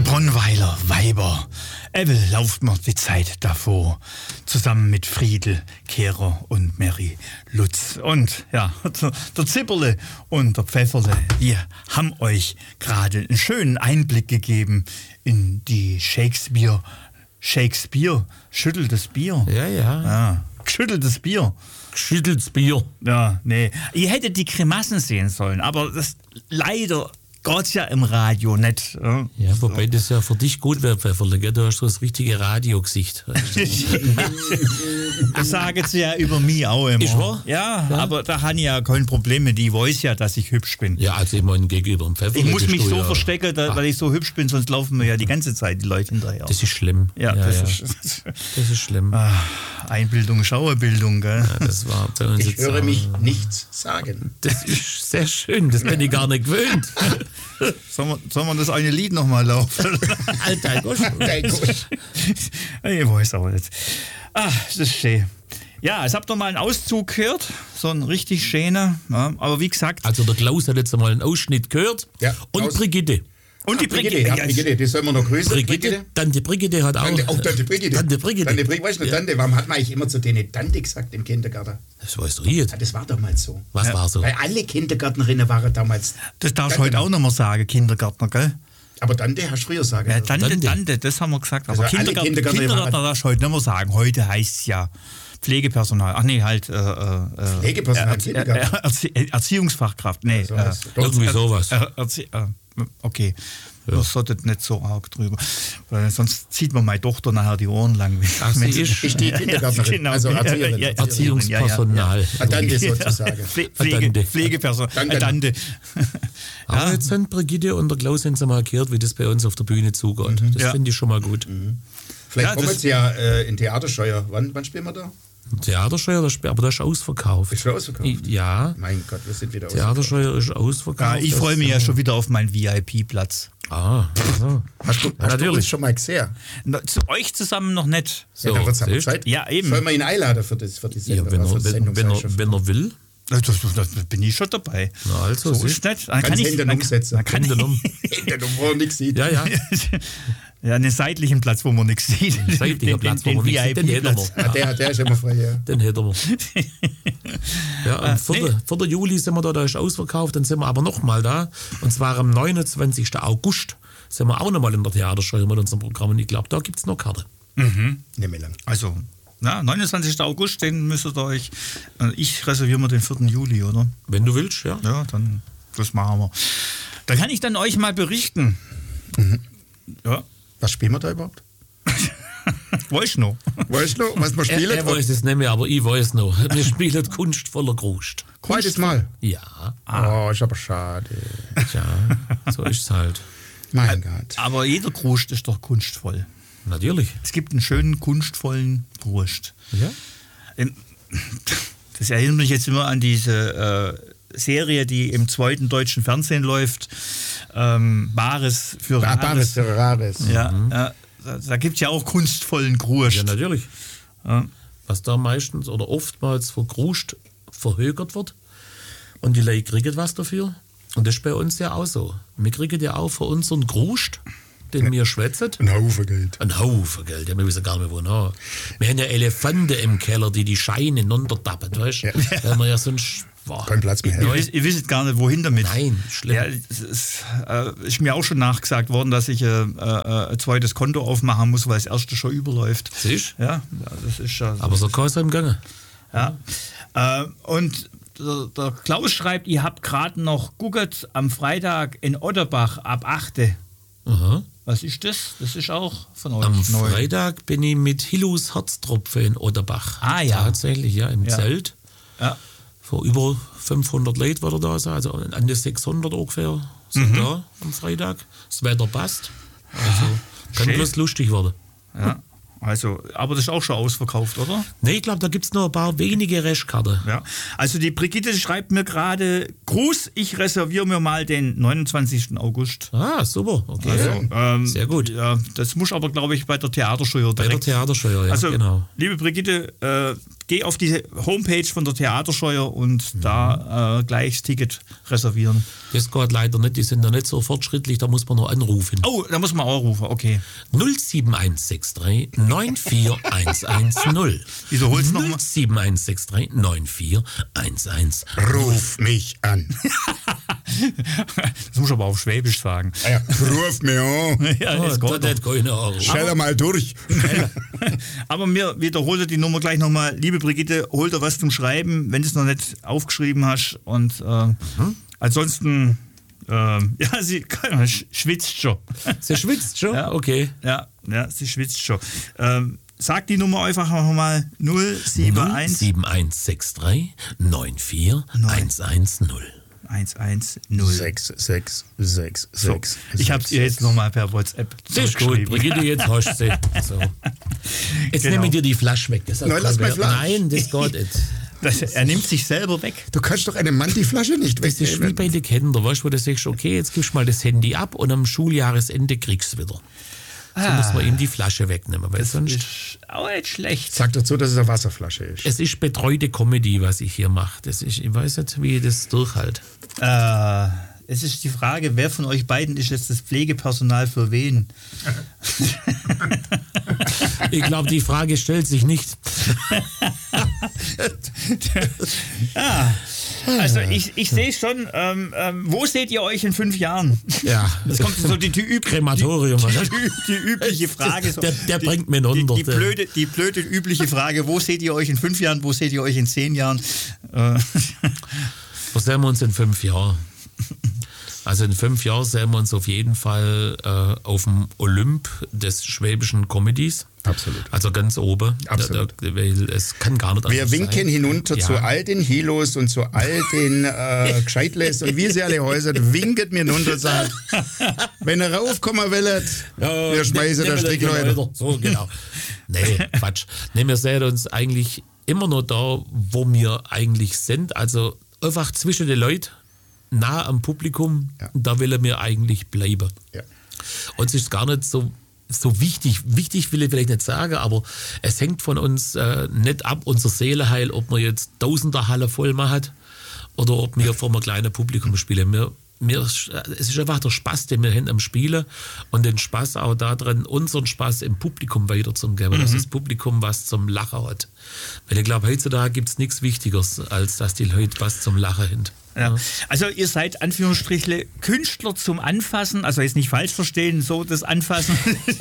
Bronweiler Weiber. Evel lauft mir die Zeit davor. Zusammen mit Friedel, Kehrer und Mary Lutz. Und ja, der Zipperle und der Pfefferle, die haben euch gerade einen schönen Einblick gegeben in die Shakespeare, schütteltes Bier. Ja. Geschütteltes Bier. Geschütteltes Bier. Ja, nee. Ihr hättet die Grimassen sehen sollen, aber das leider geht's ja im Radio nicht. Ja, wobei das ja für dich gut wäre, Pfefferle, gell? Du hast so das richtige Radiogesicht. Das sagen sie ja über mich auch immer. Ist wahr? Ja, aber da habe ich ja kein Problem mit. Die weiß ja, dass ich hübsch bin. Ja, also ich meine, gegenüber dem Pfefferle. Ich muss mich so ja verstecken, weil ich so hübsch bin, sonst laufen mir ja die ganze Zeit die Leute hinterher. Das ist schlimm. Das ist schlimm. Einbildung, Schauerbildung, gell? Ja, das war bei uns Ich höre mich nichts sagen. Das ist sehr schön, das bin ich gar nicht gewöhnt. Sollen wir das eine Lied nochmal laufen? Alter Gosch. Ich weiß aber nicht. Das ist schön. Ja, jetzt habt ihr mal einen Auszug gehört, so ein richtig schöner. Ja, aber wie gesagt... Also der Klaus hat jetzt einmal einen Ausschnitt gehört. Ja, und Klaus. Brigitte. Und die Brigitte. Brigitte, die sollen wir noch grüßen. Brigitte. Tante Brigitte hat auch... Tante Brigitte. Tante Brigitte. Tante Brigitte, weißt du, Tante, warum hat man eigentlich immer zu denen Tante gesagt im Kindergarten? Das weißt du jetzt. Ja, das war damals so. Was war so? Weil alle Kindergärtnerinnen waren damals... Das darfst du heute auch noch mal sagen, Kindergärtner, gell? Aber Tante hast du früher sagen. Ja, dürfen. Tante, das haben wir gesagt. Aber Also alle Kindergärtner darfst du heute nicht mehr sagen. Heute heißt es ja Pflegepersonal. Ach nee, halt... Pflegepersonal, Kindergarten. Erziehungsfachkraft. Nee, Irgendwie sowas. Okay. Ja. Das solltet nicht so arg drüber. Weil sonst zieht man meine Tochter nachher die Ohren lang. Ach, sie ist die Kindergärtnerin, genau. also Erzieherin. Erziehungspersonal. Tante sozusagen. Pflegepersonal. Tante. Aber jetzt sind Brigitte und der Klaus sind sie markiert, wie das bei uns auf der Bühne zugeht. Das finde ich schon mal gut. Vielleicht kommen jetzt ja in Theatersteuer. Wann spielen wir da? Theatersteuer, aber das ist ausverkauft. Ist schon ausverkauft? Ja. Mein Gott, wir sind wieder ausverkauft. Theatersteuer ist ausverkauft. Ja, ich freue mich ja schon wieder auf meinen VIP-Platz. Hast du uns schon mal gesehen? Zu euch zusammen noch nicht. So, ja, dann Zeit. Ja, eben. Sollen wir ihn einladen für die Sendung? Ja, wenn er will. Da bin ich schon dabei. Na also, so ist nicht. Kann ich Hände umsetzen. Hände um, wo man nichts sieht. Ja. Ja, einen seitlichen Platz, wo man nichts sieht. Einen seitlichen Platz, wo man nichts sieht, den hätten wir. Der ist immer frei, ja. Den hätten wir. Ja, am 4. Juli sind wir da ist ausverkauft, dann sind wir aber nochmal da. Und zwar am 29. August sind wir auch nochmal in der Theatersteuer mit unserem Programm. Und ich glaube, da gibt es noch Karte. Nicht mehr lang. Also, 29. August, den müsstet ihr euch... Ich reserviere mir den 4. Juli, oder? Wenn du willst, ja. Ja, dann das machen wir. Da kann ich dann euch mal berichten. Ja. Was spielen wir da überhaupt? Weißt du noch? Weißt du noch, was wir spielen? Er weiß es nicht mehr, aber ich weiß noch. Wir spielen Kunst voller Krust. Zweites Mal? Ja. Oh, ist aber schade. Tja, so ist es halt. Mein Gott. Aber jeder Krust ist doch kunstvoll. Natürlich. Es gibt einen schönen, kunstvollen Krust. Ja. Das erinnert mich jetzt immer an diese Serie, die im 2. deutschen Fernsehen läuft. Bares für Rares. Bares für Rares. Ja, da gibt es ja auch kunstvollen Krust. Ja, natürlich. Ja. Was da meistens oder oftmals für Krust verhökert wird. Und die Leute kriegen was dafür. Und das ist bei uns ja auch so. Wir kriegen ja auch für unseren Krust, den wir schwätzen. Ein Haufen Geld. Ein Haufen Geld, ja, wir wissen gar nicht, wo noch. Wir haben ja Elefanten im Keller, die Scheine runtertappen, weißt du? Da haben wir ja sonst... Kein Platz mehr. Ihr wisst gar nicht, wohin damit. Nein, schlimm. Ja, es ist mir auch schon nachgesagt worden, dass ich ein zweites Konto aufmachen muss, weil das erste schon überläuft. Siehst du? Ja, das ist schon... Aber so kann es im Gange. Ja. Und der Klaus schreibt, ihr habt gerade noch geguckt am Freitag in Otterbach ab 8. Aha. Was ist das? Das ist auch von euch Am neu. Freitag bin ich mit Hillus Herztropfe in Otterbach. Ja. Tatsächlich, ja, im Zelt. Ja. Vor über 500 Leuten wird er da sein, also an die 600 ungefähr sind da am Freitag. Das Wetter passt. Also kann bloß lustig werden. Ja. Also, aber das ist auch schon ausverkauft, oder? Nee, ich glaube, da gibt es noch ein paar wenige Restkarten. Ja. Also die Brigitte schreibt mir gerade, Gruß, ich reserviere mir mal den 29. August. Ah, super. Okay. Also, sehr gut. Ja, das muss aber, glaube ich, bei der Theatersteuer direkt. Bei der Theatersteuer, ja, also, genau. Liebe Brigitte, geh auf die Homepage von der Theaterscheuer und da gleich das Ticket reservieren. Das geht leider nicht, die sind da nicht so fortschrittlich, da muss man noch anrufen. Oh, da muss man auch rufen, okay. 07163 94110. Wieso holst du nochmal? 07163 94110. Ruf mich an. Das muss ich aber auf Schwäbisch sagen. Ja, ruf mich an. Ja, Oh, das geht das doch. hat keine Ahnung. Schell mal durch. Aber mir wiederholt die Nummer gleich nochmal. Liebe Brigitte, hol dir was zum Schreiben, wenn du es noch nicht aufgeschrieben hast. Und ansonsten, sie schwitzt schon. Sie schwitzt schon? Ja. Okay. Ja, sie schwitzt schon. Sag die Nummer einfach nochmal 071 07163 94110. 110. 66666. So, ich habe es ihr jetzt nochmal per WhatsApp Sehr gut, Brigitte, jetzt hast du sie. So. Jetzt Genau. nehme ich dir die Flasche weg. Das Nein, lass mal Flasche. Nein, das geht nicht. Er nimmt sich selber weg. Du kannst doch einem Mann die Flasche nicht Das ist wie wegnehmen. bei den Kindern, weißt du, wo du sagst, okay, jetzt gibst du mal das Handy ab und am Schuljahresende kriegst du es wieder. So muss man ihm die Flasche wegnehmen, weil sonst... Ist auch nicht schlecht. Sag dazu, dass es eine Wasserflasche ist. Es ist betreute Comedy, was ich hier mache. Ich weiß nicht, wie ich das durchhalte. Es ist die Frage, wer von euch beiden ist jetzt das Pflegepersonal für wen? Ich glaube, die Frage stellt sich nicht. Ja, also ich sehe schon, wo seht ihr euch in 5 Jahren? Ja. Das kommt so die Krematorium. die übliche Frage. So, Der bringt mich runter. Die blöde übliche Frage, wo seht ihr euch in 5 Jahren, wo seht ihr euch in 10 Jahren? Wo sehen wir uns in 5 Jahren? Also in 5 Jahren sehen wir uns auf jeden Fall auf dem Olymp des schwäbischen Comedies. Absolut. Also ganz oben. Absolut. Weil es kann gar nicht Wir anders winken sein. hinunter Ja. zu all den Hilos und zu all den Gescheitles und wie sie alle häuset, winket mir hinunter und sagt, wenn ihr raufkommen wollt, wir schmeißen der Strickleute. So, genau. Nee, Quatsch. Nee, wir sehen uns eigentlich immer noch da, wo wir eigentlich sind. Also einfach zwischen den Leuten, nah am Publikum, Ja. da will wir eigentlich bleiben. Ja. Uns ist gar nicht so wichtig. Wichtig will ich vielleicht nicht sagen, aber es hängt von uns nicht ab, unser Seelenheil, ob man jetzt Tausender-Halle voll macht oder ob wir vor einem kleinen Publikum spielen. Es ist einfach der Spaß, den wir haben am Spielen und den Spaß auch daran, unseren Spaß im Publikum weiterzugeben, dass das Publikum was zum Lachen hat. Weil ich glaube, heutzutage gibt es nichts Wichtigeres, als dass die Leute was zum Lachen haben. Ja. Also ihr seid Anführungsstrichle Künstler zum Anfassen, also jetzt nicht falsch verstehen, so das Anfassen,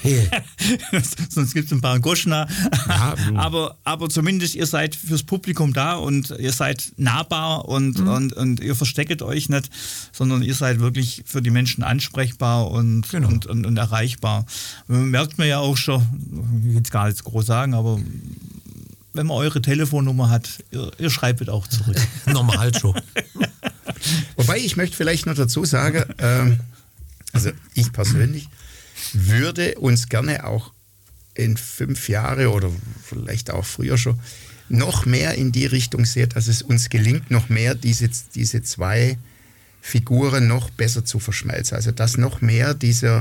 sonst gibt es ein paar Goschna, Ja, aber zumindest ihr seid fürs Publikum da und ihr seid nahbar und ihr versteckt euch nicht, sondern ihr seid wirklich für die Menschen ansprechbar und erreichbar. Merkt man ja auch schon, ich will es gar nicht so groß sagen, aber wenn man eure Telefonnummer hat, ihr schreibt auch zurück. Normal schon. Wobei ich möchte vielleicht noch dazu sagen, also ich persönlich würde uns gerne auch in 5 Jahre oder vielleicht auch früher schon noch mehr in die Richtung sehen, dass es uns gelingt, noch mehr diese 2 Figuren noch besser zu verschmelzen. Also dass noch mehr dieser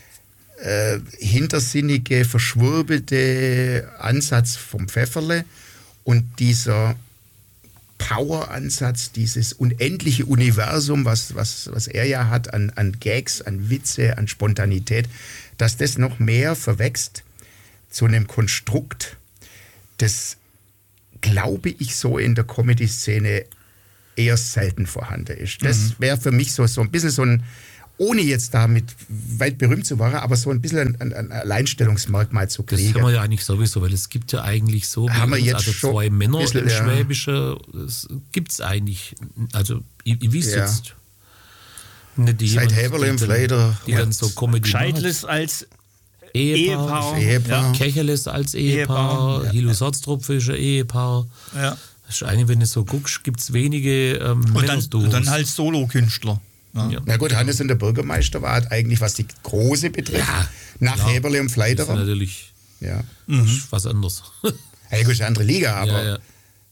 hintersinnige, verschwurbelte Ansatz vom Pfefferle und dieser Power-Ansatz, dieses unendliche Universum, was er ja hat an Gags, an Witze, an Spontanität, dass das noch mehr verwächst zu einem Konstrukt, das, glaube ich, so in der Comedy-Szene eher selten vorhanden ist. Das wäre für mich so ein bisschen so ein, ohne jetzt damit weit berühmt zu werden, aber so ein bisschen ein Alleinstellungsmerkmal zu Das kriegen. haben wir ja eigentlich sowieso, weil es gibt ja eigentlich so, Haben wir jetzt also schon 2 Männer ein bisschen, im ja. Schwäbischen, gibt es eigentlich, also ich weiß Ja. jetzt nicht die Seit jemand, Häberle die im dann- Fleider. die dann so Comedy machen. Scheidles als Ehepaar, Ehepaar. Kecheles als Ehepaar, Hilus Herztropf ist ein Ehepaar. Ja. Das ist eigentlich, wenn du so guckst, gibt es wenige Und Männerduos. dann halt Solokünstler. Ja. Ja. Na gut, Hannes und der Bürgermeister war halt eigentlich, was die Große betrifft, nach klar. Häberle und Das ist Fleiderer. natürlich Ja. was anderes. Ja, gut, ist eine andere Liga, aber ja.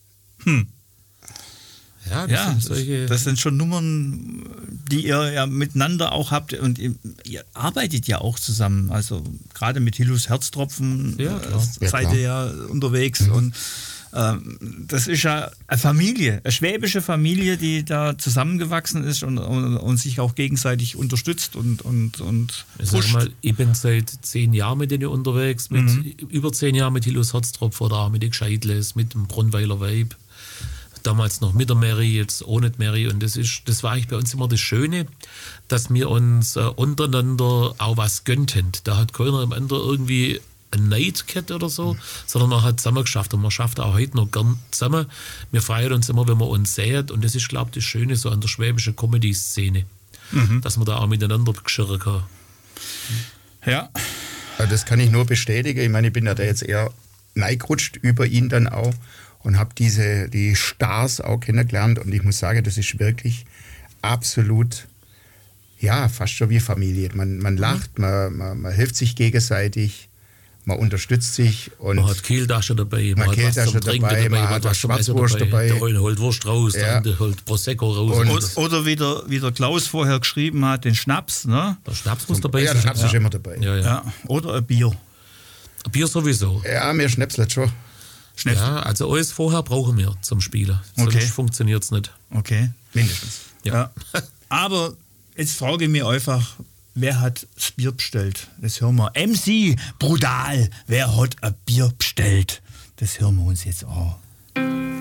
Ja, das Ja, sind solche. das sind schon Nummern, die ihr ja miteinander auch habt und ihr arbeitet ja auch zusammen. Also gerade mit Hilus Herztropfen Ja, klar. seid ihr ja unterwegs das ist ja eine Familie, eine schwäbische Familie, die da zusammengewachsen ist und sich auch gegenseitig unterstützt und ich sag mal, ich bin seit 10 Jahren mit denen unterwegs, über 10 Jahren mit Hilus Herztropf oder auch mit den Gescheidles, mit dem Brunweiler Weib. Damals noch mit der Mary, jetzt ohne die Mary. Und das war eigentlich bei uns immer das Schöne, dass wir uns untereinander auch was gönnten. Da hat keiner am anderen irgendwie ein Neid gehabt oder so, sondern man hat zusammen geschafft. Und man schafft auch heute noch gern zusammen. Wir freuen uns immer, wenn man uns sieht. Und das ist, glaube ich, das Schöne so an der schwäbischen Comedy-Szene, dass man da auch miteinander geschirren kann. Ja. Das kann ich nur bestätigen. Ich meine, ich bin ja da jetzt eher neigerutscht über ihn dann auch und habe die Stars auch kennengelernt. Und ich muss sagen, das ist wirklich absolut, ja, fast schon wie Familie. Man lacht, man hilft sich gegenseitig. Man unterstützt sich. Und man hat Kehltasche dabei, man hat was zum Trinken dabei, man hat was Schwarzwurst dabei. Der eine holt Wurst raus, der andere holt Prosecco raus. Oder wie der Klaus vorher geschrieben hat, den Schnaps. Ne? Der Schnaps muss dabei sein. Ja, der Schnaps ist immer dabei. Ja. Oder ein Bier. Ein Bier sowieso. Ja, mir schnäpselt schon. Ja, also alles vorher brauchen wir zum Spielen. Sonst funktioniert es nicht. Okay. Mindestens. Ja. Aber jetzt frage ich mich einfach, wer hat das Bier bestellt? Das hören wir. MC, brutal, wer hat ein Bier bestellt? Das hören wir uns jetzt an.